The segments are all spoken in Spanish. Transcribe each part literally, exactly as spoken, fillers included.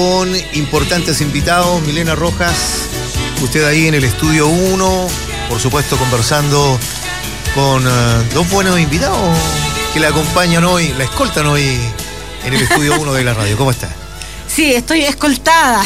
Con importantes invitados, Milena Rojas, usted ahí en el estudio uno, por supuesto conversando con uh, dos buenos invitados que la acompañan hoy, la escoltan hoy en el estudio uno de la radio. ¿Cómo está? Sí, estoy escoltada.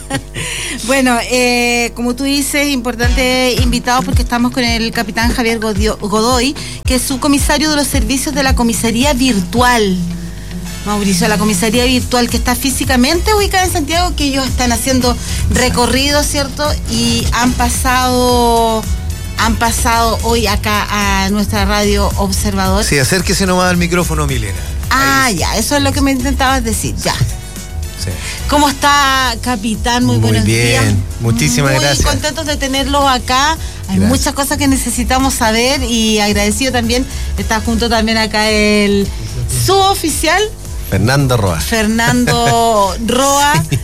Bueno, eh, como tú dices, importante invitado porque estamos con el capitán Javier Godoy, que es subcomisario de los servicios de la comisaría virtual. Mauricio, la comisaría virtual que está físicamente ubicada en Santiago, que ellos están haciendo recorridos, ¿cierto? Y han pasado, han pasado hoy acá a nuestra radio Observador. Sí, acérquese nomás al micrófono, Milena. Ah, Ahí. Ya, eso es lo que me intentabas decir, ya. Sí. ¿Cómo está, capitán? Muy, Muy buenos bien. días. Muchísimas Muy gracias. Muy contentos de tenerlos acá. Hay Gracias. muchas cosas que necesitamos saber y agradecido también. Está junto también acá el suboficial Fernando Roa. Fernando Roa. Sí.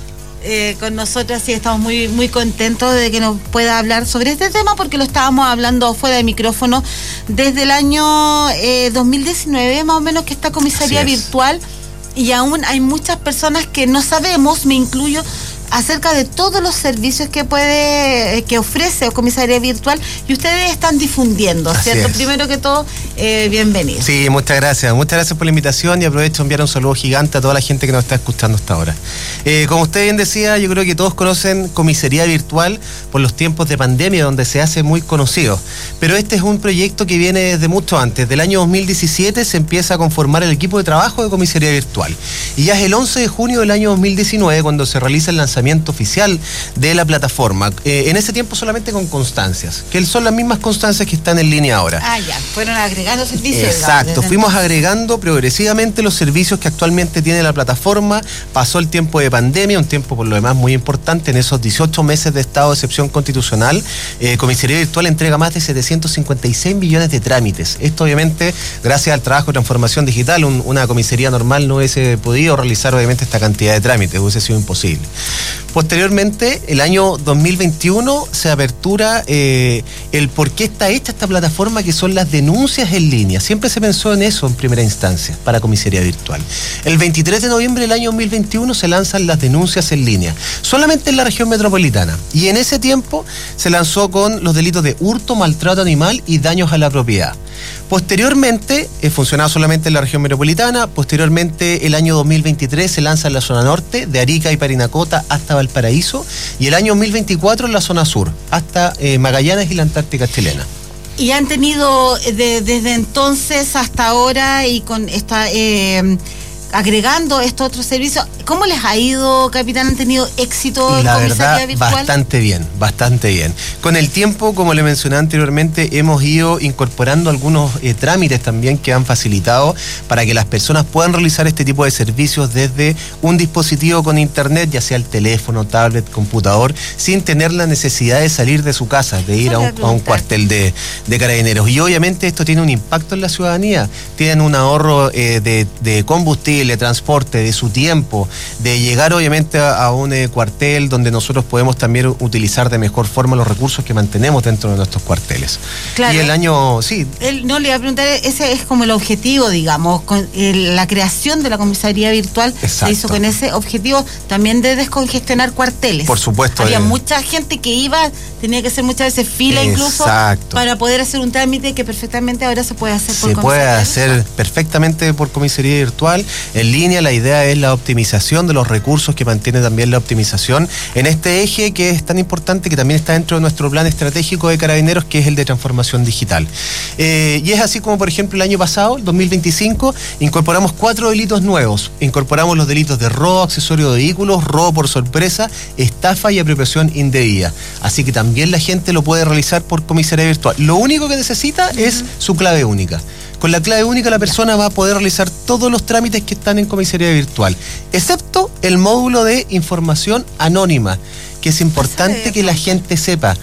Eh, con nosotros, sí, estamos muy, muy contentos de que nos pueda hablar sobre este tema porque lo estábamos hablando fuera de micrófono desde el año eh, dos mil diecinueve, más o menos, que esta comisaría virtual, y aún hay muchas personas que no sabemos, me incluyo, acerca de todos los servicios que puede, que ofrece comisaría virtual, y ustedes están difundiendo, Así ¿cierto? es. Primero que todo, eh, bienvenido. Sí, muchas gracias. Muchas gracias por la invitación y aprovecho a enviar un saludo gigante a toda la gente que nos está escuchando hasta ahora. Eh, como usted bien decía, yo creo que todos conocen comisaría virtual por los tiempos de pandemia, donde se hace muy conocido. Pero este es un proyecto que viene desde mucho antes. Del año dos mil diecisiete se empieza a conformar el equipo de trabajo de comisaría virtual. Y ya es el once de junio del año dos mil diecinueve cuando se realiza el lanzamiento oficial de la plataforma. Eh, en ese tiempo solamente con constancias, que son las mismas constancias que están en línea ahora. Ah, ya, fueron agregando servicios. Exacto, digamos, fuimos agregando progresivamente los servicios que actualmente tiene la plataforma. Pasó el tiempo de pandemia, un tiempo por lo demás muy importante. En esos dieciocho meses de estado de excepción constitucional, eh, Comisaría Virtual entrega más de setecientos cincuenta y seis millones de trámites. Esto obviamente gracias al trabajo de transformación digital. Un, una comisaría normal no hubiese podido realizar obviamente esta cantidad de trámites, hubiese sido imposible. Posteriormente, el año dos mil veintiuno se apertura eh, el por qué está hecha esta plataforma, que son las denuncias en línea. Siempre se pensó en eso en primera instancia para comisaría virtual. El veintitrés de noviembre del año dos mil veintiuno se lanzan las denuncias en línea, solamente en la región metropolitana. Y en ese tiempo se lanzó con los delitos de hurto, maltrato animal y daños a la propiedad. Posteriormente, eh, funcionaba solamente en la región metropolitana. Posteriormente, el año dos mil veintitrés se lanza en la zona norte, de Arica y Parinacota hasta Valparaíso, y el año dos mil veinticuatro en la zona sur, hasta eh, Magallanes y la Antártica chilena. Y han tenido de, desde entonces hasta ahora, y con esta eh, agregando estos otros servicios, ¿cómo les ha ido, capitán? ¿Han tenido éxito en La comisaría verdad, virtual? bastante bien, bastante bien. Con el tiempo, como le mencioné anteriormente, hemos ido incorporando algunos eh, trámites también que han facilitado para que las personas puedan realizar este tipo de servicios desde un dispositivo con internet, ya sea el teléfono, tablet, computador, sin tener la necesidad de salir de su casa, de ir a un, a un cuartel de, de carabineros. Y obviamente esto tiene un impacto en la ciudadanía. Tienen un ahorro eh, de, de combustible, de transporte, de su tiempo, de llegar obviamente a, a un eh, cuartel donde nosotros podemos también utilizar de mejor forma los recursos que mantenemos dentro de nuestros cuarteles. Claro. Y el año, sí. Él, no, le iba a preguntar, ese es como el objetivo, digamos, con el, la creación de la comisaría virtual. Exacto. Se hizo con ese objetivo también de descongestionar cuarteles. Por supuesto. Había eh, mucha gente que iba, tenía que hacer muchas veces fila incluso Exacto. para poder hacer un trámite que perfectamente ahora se puede hacer por Se puede comisaría hacer virtual. perfectamente por comisaría virtual. En línea, la idea es la optimización de los recursos, que mantiene también la optimización en este eje que es tan importante, que también está dentro de nuestro plan estratégico de Carabineros, que es el de transformación digital. Eh, y es así como, por ejemplo, el año pasado, el dos mil veinticinco, incorporamos cuatro delitos nuevos. Incorporamos los delitos de robo, accesorio de vehículos, robo por sorpresa, estafa y apropiación indebida. Así que también la gente lo puede realizar por comisaría virtual. Lo único que necesita uh-huh. es su clave única. Con la clave única la persona va a poder realizar todos los trámites que están en comisaría virtual, excepto el módulo de información anónima, que es importante que la gente sepa.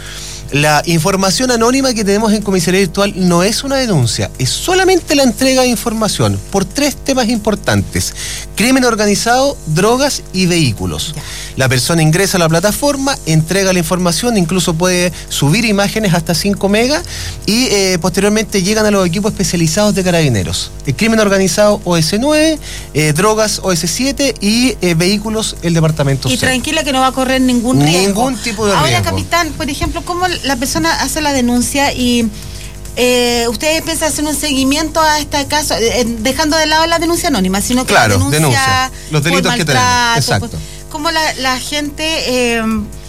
La información anónima que tenemos en Comisaría Virtual no es una denuncia, es solamente la entrega de información por tres temas importantes: crimen organizado, drogas y vehículos. Ya. La persona ingresa a la plataforma, entrega la información, incluso puede subir imágenes hasta cinco megas y eh, posteriormente llegan a los equipos especializados de Carabineros. El crimen organizado O S nueve, eh, drogas O S siete y eh, vehículos el departamento Y C. tranquila que no va a correr ningún riesgo. Ningún tipo de Ahora, riesgo. capitán, por ejemplo, ¿cómo la persona hace la denuncia y eh, ustedes piensan hacer un seguimiento a este caso, eh, dejando de lado la denuncia anónima, sino que claro, la denuncia, denuncia, los delitos por que tenemos, exacto. Por, ¿cómo la, la gente, eh,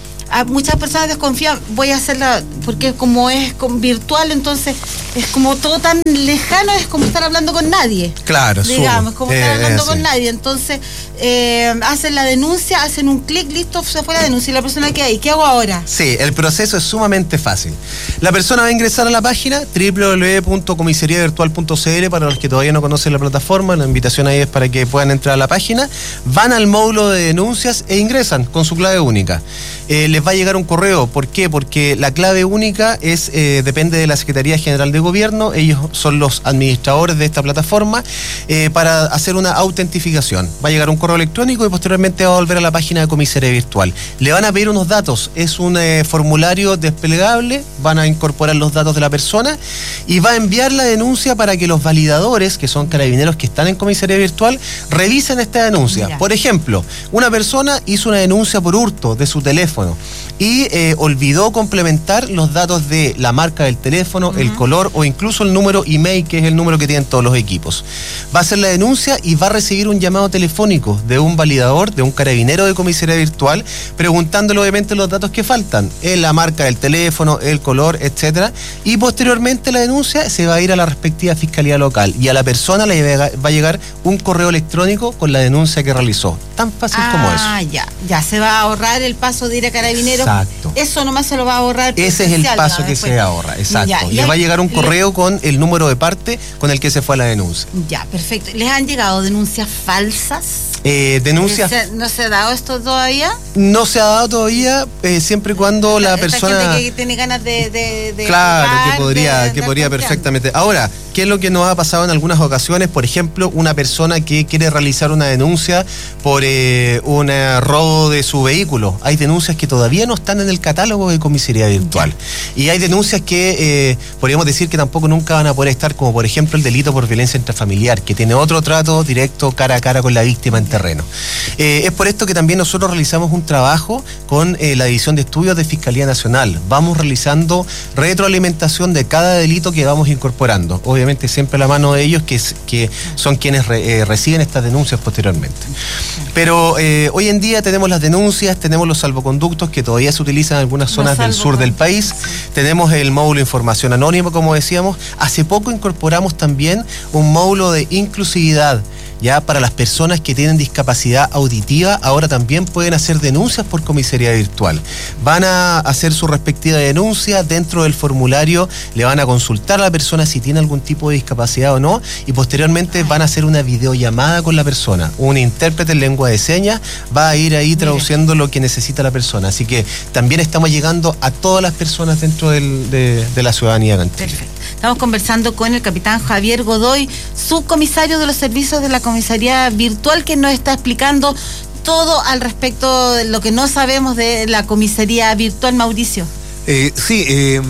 a muchas personas desconfían, voy a hacerla, porque como es con virtual, entonces es como todo tan lejano, es como estar hablando con nadie. Claro, digamos, como estar eh, hablando eh, con sí. nadie. Entonces, eh, hacen la denuncia, hacen un clic, listo, se fue la denuncia y la persona queda ahí. ¿Qué hago ahora? Sí, el proceso es sumamente fácil. La persona va a ingresar a la página doble u doble u doble u punto comisaría virtual punto c l. Para los que todavía no conocen la plataforma, la invitación ahí es para que puedan entrar a la página. Van al módulo de denuncias e ingresan con su clave única. Eh, les va a llegar un correo. ¿Por qué? Porque la clave única es eh, depende de la Secretaría General de Gobierno. Ellos son los administradores de esta plataforma eh, para hacer una autentificación. Va a llegar un correo electrónico y posteriormente va a volver a la página de Comisaría Virtual. Le van a pedir unos datos. Es un eh, formulario desplegable. Van a incorporar los datos de la persona y va a enviar la denuncia para que los validadores, que son carabineros que están en Comisaría Virtual, revisen esta denuncia. Mira. Por ejemplo, una persona hizo una denuncia por hurto de su teléfono y eh, olvidó complementar los datos de la marca del teléfono, uh-huh. el color o incluso el número email, que es el número que tienen todos los equipos. Va a hacer la denuncia y va a recibir un llamado telefónico de un validador, de un carabinero de Comisaría Virtual, preguntándole obviamente los datos que faltan, eh, la marca del teléfono, el color, etcétera. Y posteriormente la denuncia se va a ir a la respectiva fiscalía local y a la persona le va a llegar un correo electrónico con la denuncia que realizó. Tan fácil ah, como eso. Ah, ya, ya se va a ahorrar el paso de ir a Carabineros. Exacto. Eso nomás se lo va a ahorrar. Ese es el paso que se ahorra, exacto. Ya, y le va a llegar un correo con el número de parte con el que se fue a la denuncia. Ya, perfecto. ¿Les han llegado denuncias falsas? Eh, denuncias. ¿No se ha dado esto todavía? No se ha dado todavía, eh, siempre y cuando la Esta persona. Gente que tiene ganas de. de, de claro, jugar, que podría, de, que de podría perfectamente. Ahora, ¿qué es lo que nos ha pasado en algunas ocasiones? Por ejemplo, una persona que quiere realizar una denuncia por eh, un eh, robo de su vehículo. Hay denuncias que todavía no están en el catálogo de Comisaría Virtual. Ya. Y hay denuncias que eh, podríamos decir que tampoco nunca van a poder estar, como por ejemplo el delito por violencia intrafamiliar, que tiene otro trato directo cara a cara con la víctima en terreno. Eh, es por esto que también nosotros realizamos un trabajo con eh, la División de Estudios de Fiscalía Nacional. Vamos realizando retroalimentación de cada delito que vamos incorporando. Obviamente siempre a la mano de ellos, que, que son quienes re, eh, reciben estas denuncias posteriormente. Pero eh, hoy en día tenemos las denuncias, tenemos los salvoconductos que todavía se utilizan en algunas zonas del sur del país. Tenemos el módulo de información anónima, como decíamos. Hace poco incorporamos también un módulo de inclusividad. Ya para las personas que tienen discapacidad auditiva, ahora también pueden hacer denuncias por Comisaría Virtual. Van a hacer su respectiva denuncia, dentro del formulario le van a consultar a la persona si tiene algún tipo de discapacidad o no, y posteriormente van a hacer una videollamada con la persona. Un intérprete en lengua de señas va a ir ahí traduciendo lo que necesita la persona. Así que también estamos llegando a todas las personas dentro del, de, de la ciudadanía cantera. Perfecto. Estamos conversando con el capitán Javier Godoy, subcomisario de los servicios de la Comisaría Virtual, que nos está explicando todo al respecto de lo que no sabemos de la Comisaría Virtual. Mauricio. Eh, sí, eh,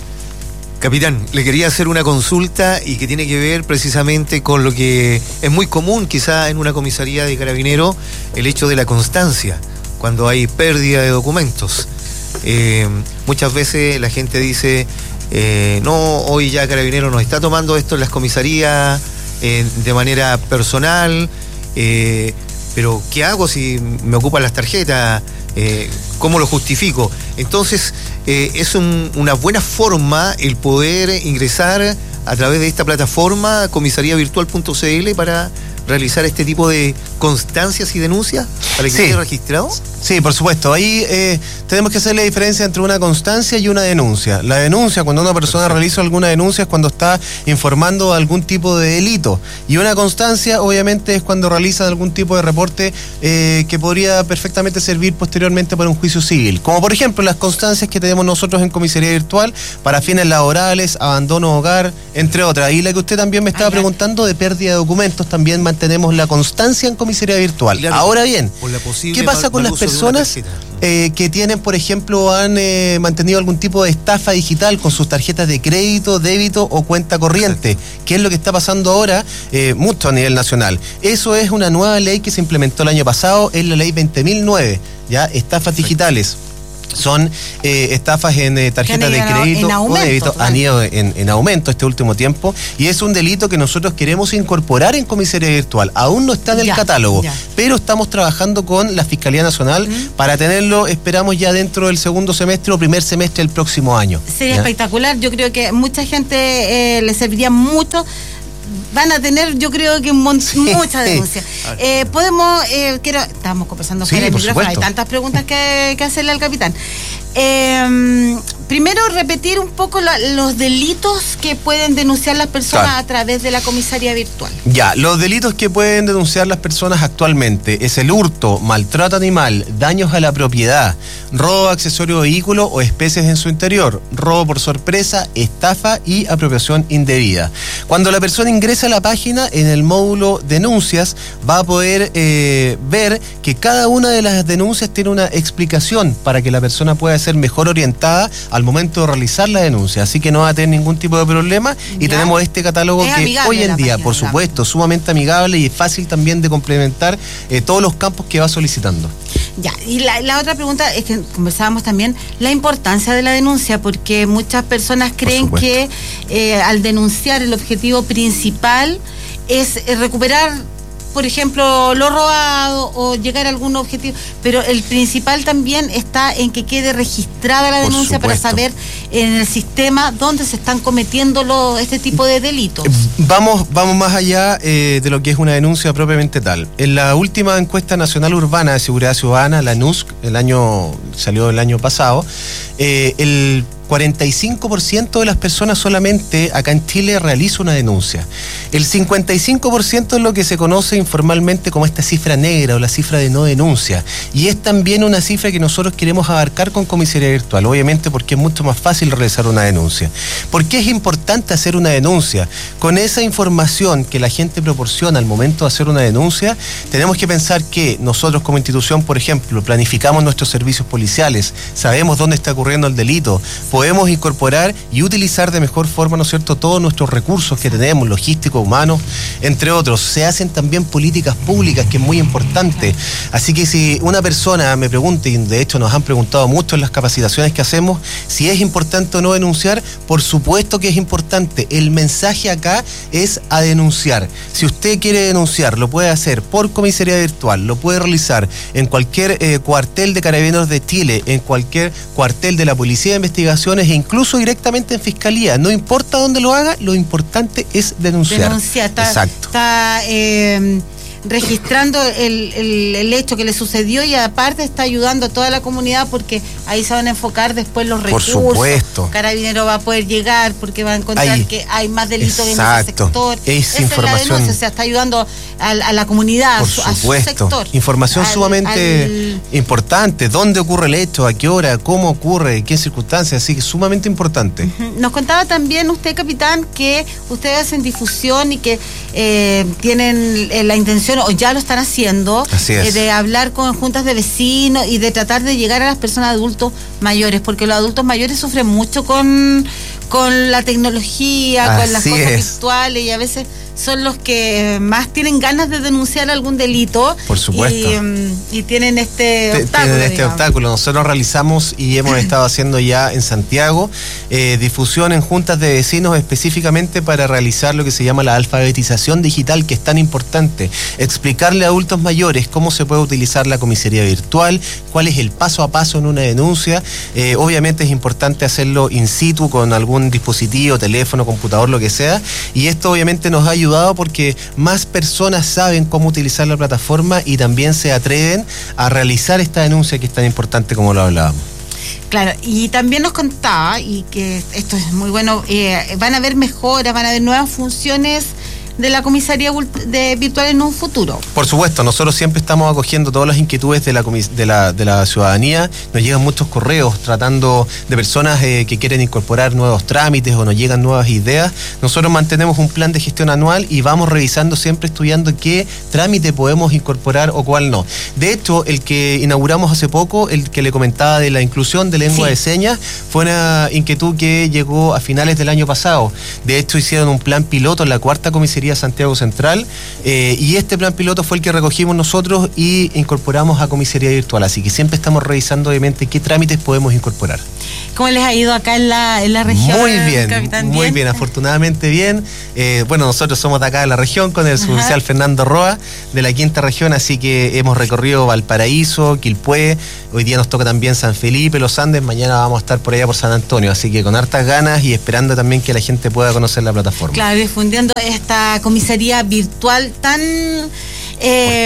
capitán, le quería hacer una consulta y que tiene que ver precisamente con lo que es muy común quizá en una comisaría de Carabineros, el hecho de la constancia, cuando hay pérdida de documentos. Eh, muchas veces la gente dice, eh, no, hoy ya Carabineros nos está tomando esto en las comisarías eh, de manera personal, eh, pero ¿qué hago si me ocupan las tarjetas? Eh, ¿Cómo lo justifico? Entonces, eh, es un, una buena forma el poder ingresar a través de esta plataforma comisaría virtual punto c l para realizar este tipo de, constancias y denuncias para que sí. quede registrado? Sí, por supuesto. Ahí eh, tenemos que hacer la diferencia entre una constancia y una denuncia. La denuncia, cuando una persona Perfecto. realiza alguna denuncia, es cuando está informando de algún tipo de delito. Y una constancia, obviamente, es cuando realizan algún tipo de reporte eh, que podría perfectamente servir posteriormente para un juicio civil. Como por ejemplo las constancias que tenemos nosotros en comisaría virtual para fines laborales, abandono de hogar, entre otras. Y la que usted también me estaba ah, preguntando de pérdida de documentos, también mantenemos la constancia en comisaría virtual. Claro, Ahora bien, ¿qué pasa con las personas eh, que tienen, por ejemplo, han eh, mantenido algún tipo de estafa digital con sus tarjetas de crédito, débito o cuenta corriente? Exacto. ¿Qué es lo que está pasando ahora? Eh, mucho a nivel nacional. Eso es una nueva ley que se implementó el año pasado, es la ley veinte mil nueve, ¿ya? Estafas Perfecto. digitales. Son eh, estafas en eh, tarjetas de crédito en aumento, o débito, han ido en, en aumento este último tiempo, y es un delito que nosotros queremos incorporar en comisaría virtual. Aún no está en el ya, catálogo, ya. pero estamos trabajando con la Fiscalía Nacional ¿Mm? para tenerlo, esperamos ya dentro del segundo semestre o primer semestre del próximo año. Sería ¿ya? espectacular, yo creo que mucha gente eh, le serviría mucho. Van a tener, yo creo que mon- sí. muchas denuncias. Eh, podemos, eh, quiero, estamos conversando sí, fuera del micrófono, supuesto. hay tantas preguntas que, que hacerle al capitán. Eh, primero, repetir un poco la, los delitos que pueden denunciar las personas claro. a través de la comisaría virtual. Ya, los delitos que pueden denunciar las personas actualmente es el hurto, maltrato animal, daños a la propiedad, robo de accesorio de vehículo o especies en su interior, robo por sorpresa, estafa y apropiación indebida. Cuando la persona ingresa a la página, en el módulo denuncias va a poder eh, ver que cada una de las denuncias tiene una explicación para que la persona pueda ser mejor orientada al momento de realizar la denuncia, así que no va a tener ningún tipo de problema y ya. tenemos este catálogo es que hoy en día, página, por supuesto, sumamente amigable y es fácil también de complementar eh, todos los campos que va solicitando. Ya, y la, la otra pregunta es que conversábamos también la importancia de la denuncia, porque muchas personas creen que eh, al denunciar el objetivo principal es eh, recuperar, por ejemplo, lo robado o llegar a algún objetivo, pero el principal también está en que quede registrada la denuncia para saber en el sistema dónde se están cometiendo lo, este tipo de delitos. Vamos, vamos más allá eh, de lo que es una denuncia propiamente tal. En la última encuesta nacional urbana de seguridad ciudadana, la N U S C, el año salió el año pasado, eh, el cuarenta y cinco por ciento de las personas solamente acá en Chile realiza una denuncia. El cincuenta y cinco por ciento es lo que se conoce informalmente como esta cifra negra o la cifra de no denuncia. Y es también una cifra que nosotros queremos abarcar con comisaría virtual, obviamente porque es mucho más fácil realizar una denuncia. ¿Por qué es importante hacer una denuncia? Con esa información que la gente proporciona al momento de hacer una denuncia, tenemos que pensar que nosotros como institución, por ejemplo, planificamos nuestros servicios policiales, sabemos dónde está ocurriendo el delito, podemos incorporar y utilizar de mejor forma, ¿no es cierto?, todos nuestros recursos que tenemos, logísticos, humanos, entre otros. Se hacen también políticas públicas, que es muy importante. Así que si una persona me pregunta, y de hecho nos han preguntado mucho en las capacitaciones que hacemos, si es importante o no denunciar, por supuesto que es importante. El mensaje acá es a denunciar. Si usted quiere denunciar, lo puede hacer por comisaría virtual, lo puede realizar en cualquier eh, cuartel de Carabineros de Chile, en cualquier cuartel de la Policía de Investigación, e incluso directamente en Fiscalía. No importa dónde lo haga, lo importante es denunciar. Denunciar, está, Exacto. está eh, registrando el, el, el hecho que le sucedió y aparte está ayudando a toda la comunidad porque ahí se van a enfocar después los recursos. Por supuesto. Carabinero va a poder llegar porque va a encontrar ahí, que hay más delitos en ese sector. Es Esa información. Es la denuncia, o sea, está ayudando a, a la comunidad, Por a, su, a su sector. Información al, sumamente al... importante. ¿Dónde ocurre el hecho? ¿A qué hora? ¿Cómo ocurre? ¿En qué circunstancias? Así que sumamente importante. Uh-huh. Nos contaba también usted, capitán, que ustedes hacen difusión y que eh, tienen eh, la intención o ya lo están haciendo, eh, de hablar con juntas de vecinos y de tratar de llegar a las personas adultos mayores, porque los adultos mayores sufren mucho con, con la tecnología, Así con las cosas es. virtuales y a veces son los que más tienen ganas de denunciar algún delito. Por supuesto. Y, um, y tienen este T- obstáculo. Tienen este digamos. obstáculo. Nosotros realizamos y hemos estado haciendo ya en Santiago eh, difusión en juntas de vecinos específicamente para realizar lo que se llama la alfabetización digital, que es tan importante. Explicarle a adultos mayores cómo se puede utilizar la comisaría virtual, cuál es el paso a paso en una denuncia. Eh, obviamente es importante hacerlo in situ con algún algún dispositivo, teléfono, computador, lo que sea, y esto obviamente nos ha ayudado porque más personas saben cómo utilizar la plataforma y también se atreven a realizar esta denuncia que es tan importante como lo hablábamos. Claro, y también nos contaba, y que esto es muy bueno, eh, van a haber mejoras, van a haber nuevas funciones de la comisaría de virtual en un futuro. Por supuesto, nosotros siempre estamos acogiendo todas las inquietudes de la, de la, de la ciudadanía. Nos llegan muchos correos tratando de personas eh, que quieren incorporar nuevos trámites o nos llegan nuevas ideas. Nosotros mantenemos un plan de gestión anual y vamos revisando, siempre estudiando qué trámite podemos incorporar o cuál no. De hecho, el que inauguramos hace poco, el que le comentaba de la inclusión de lengua sí. de señas, fue una inquietud que llegó a finales del año pasado. De hecho, hicieron un plan piloto en la cuarta comisaría Santiago Central, eh, y este plan piloto fue el que recogimos nosotros y incorporamos a comisaría virtual, así que siempre estamos revisando obviamente qué trámites podemos incorporar. ¿Cómo les ha ido acá en la, en la región? Muy bien, Capitán, muy bien, bien afortunadamente bien. Eh, bueno, nosotros somos de acá de la región con el suboficial Fernando Roa de la quinta región, así que hemos recorrido Valparaíso, Quilpué, hoy día nos toca también San Felipe, Los Andes, mañana vamos a estar por allá por San Antonio, así que con hartas ganas y esperando también que la gente pueda conocer la plataforma. Claro, difundiendo esta comisaría virtual tan eh,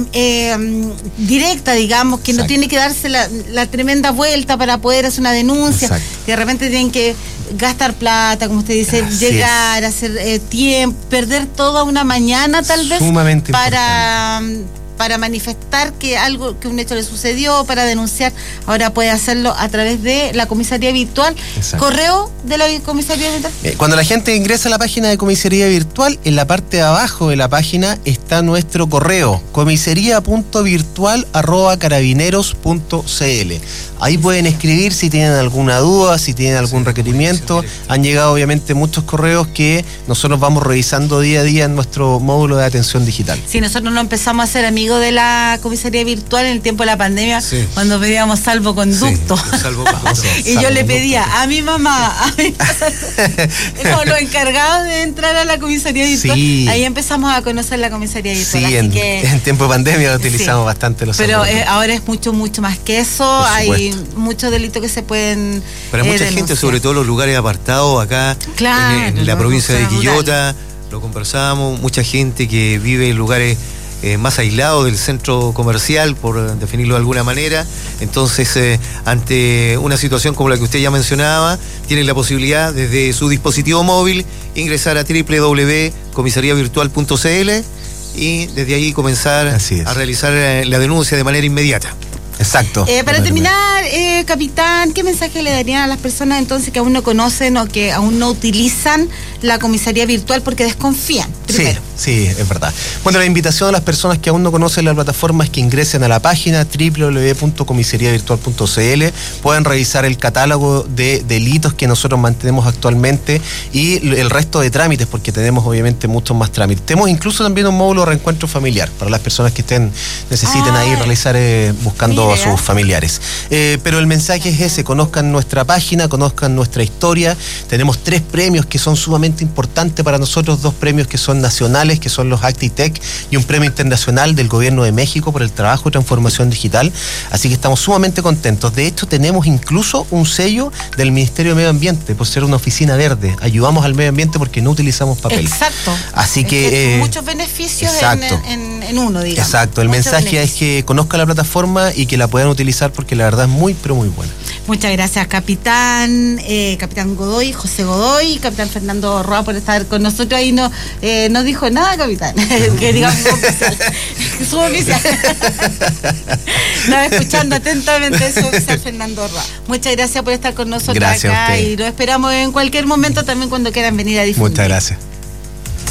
eh, directa, digamos, que Exacto. no tiene que darse la, la tremenda vuelta para poder hacer una denuncia. Exacto. Que de repente tienen que gastar plata, como usted dice, Así llegar, es. hacer eh, tiempo, perder toda una mañana tal vez Sumamente para... para manifestar que algo, que un hecho le sucedió, para denunciar. Ahora puede hacerlo a través de la comisaría virtual. Exacto. Correo de la comisaría virtual. Eh, cuando la gente ingresa a la página de comisaría virtual, en la parte de abajo de la página está nuestro correo, comisaría punto virtual arroba carabineros punto c l. Ahí pueden escribir si tienen alguna duda, si tienen algún requerimiento. Han llegado obviamente muchos correos que nosotros vamos revisando día a día en nuestro módulo de atención digital. Sí, nosotros no empezamos a ser amigos de la comisaría virtual en el tiempo de la pandemia, sí. cuando pedíamos salvoconducto. Sí, salvoconducto. y yo le pedía a mi mamá, a mi como los encargados de entrar a la comisaría virtual. Sí. Ahí empezamos a conocer la comisaría virtual. Sí, así en, que, en tiempo de pandemia utilizamos sí. bastante los Pero eh, ahora es mucho, mucho más que eso. Hay muchos delitos que se pueden Para eh, mucha denunciar. gente, sobre todo los lugares apartados acá claro, en, en la provincia de Quillota, lo conversábamos, mucha gente que vive en lugares eh, más aislados del centro comercial, por definirlo de alguna manera. Entonces, eh, ante una situación como la que usted ya mencionaba, tienen la posibilidad desde su dispositivo móvil ingresar a doble u doble u doble u punto comisaría virtual punto c l y desde ahí comenzar a realizar la denuncia de manera inmediata. Exacto. Eh, para terminar, eh, capitán, ¿qué mensaje le darían a las personas entonces que aún no conocen o que aún no utilizan la comisaría virtual porque desconfían? Primero. Sí, sí, es verdad. Bueno, la invitación a las personas que aún no conocen la plataforma es que ingresen a la página doble u doble u doble u punto comisaría virtual punto c l, pueden revisar el catálogo de delitos que nosotros mantenemos actualmente y el resto de trámites, porque tenemos obviamente muchos más trámites. Tenemos incluso también un módulo de reencuentro familiar para las personas que estén necesiten ah, ahí realizar eh, buscando a sus familiares. Eh, pero el mensaje es ese, conozcan nuestra página, conozcan nuestra historia. Tenemos tres premios que son sumamente importantes para nosotros, dos premios que son nacionales, que son los ActiTech, y un premio internacional del Gobierno de México por el trabajo de transformación digital. Así que estamos sumamente contentos. De hecho, tenemos incluso un sello del Ministerio de Medio Ambiente por ser una oficina verde. Ayudamos al medio ambiente porque no utilizamos papel. Exacto. Así que... es que eh, muchos beneficios en, en, en uno, digamos. Exacto. El mensaje beneficios. es que conozcan la plataforma y que la puedan utilizar porque la verdad es muy, pero muy buena. Muchas gracias, capitán, eh, capitán Godoy, José Godoy, capitán Fernando Roa por estar con nosotros. Ahí no, eh, no dijo nada, capitán, que digamos oficial, suboficial. Estaba escuchando atentamente su oficial Fernando Roa. Muchas gracias por estar con nosotros gracias acá y lo esperamos en cualquier momento también cuando quieran venir a difundir. Muchas gracias.